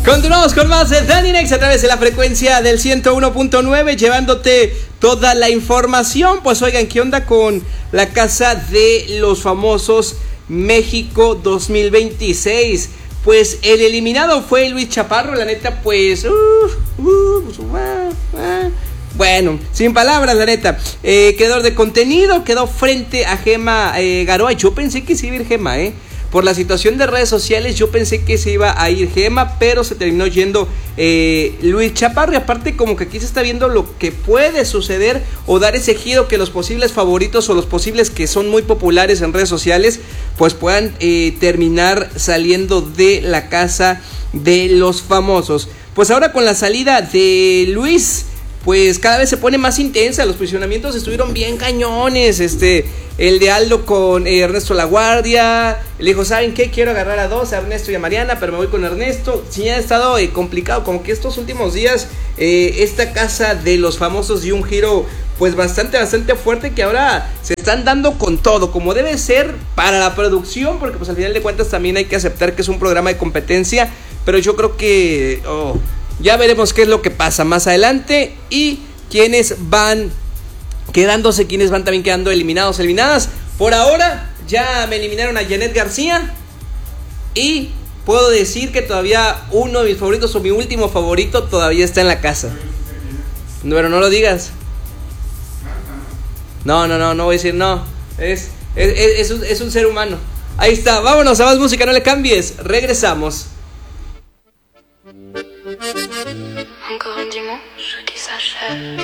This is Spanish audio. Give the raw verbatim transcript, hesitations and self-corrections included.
Continuamos con más de Dani Next a través de la frecuencia del ciento uno punto nueve, llevándote toda la información. Pues oigan, ¿qué onda con la Casa de los Famosos México dos mil veintiséis? Pues el eliminado fue Luis Chaparro, la neta, pues... Uh, uh, uh, uh, bueno, sin palabras, la neta. Eh, creador de contenido, quedó frente a Gema eh, Garoa. Yo pensé que se iba a ir Gema, ¿eh? Por la situación de redes sociales yo pensé que se iba a ir Gema, pero se terminó yendo eh, Luis Chaparro. Y aparte como que aquí se está viendo lo que puede suceder o dar ese giro que los posibles favoritos o los posibles que son muy populares en redes sociales pues puedan eh, terminar saliendo de la Casa de los Famosos. Pues ahora con la salida de Luis, pues cada vez se pone más intensa. Los posicionamientos estuvieron bien cañones. Este, el de Aldo con eh, Ernesto La Guardia. Le dijo, ¿saben qué? Quiero agarrar a dos, a Ernesto y a Mariana, pero me voy con Ernesto. Sí, ha estado eh, complicado. Como que estos últimos días, eh, esta Casa de los Famosos dio un giro pues bastante, bastante fuerte, que ahora se están dando con todo, como debe ser para la producción, porque pues al final de cuentas también hay que aceptar que es un programa de competencia. Pero yo creo que... Oh, ya veremos qué es lo que pasa más adelante y quiénes van quedándose, quiénes van también quedando eliminados, eliminadas. Por ahora ya me eliminaron a Janet García y puedo decir que todavía uno de mis favoritos o mi último favorito todavía está en la casa. Pero no lo digas. No, no, no, no voy a decir no. Es, es, es, es, un, es un ser humano. Ahí está, vámonos a más música, no le cambies. Regresamos. Encore un dimanche qui s'achève.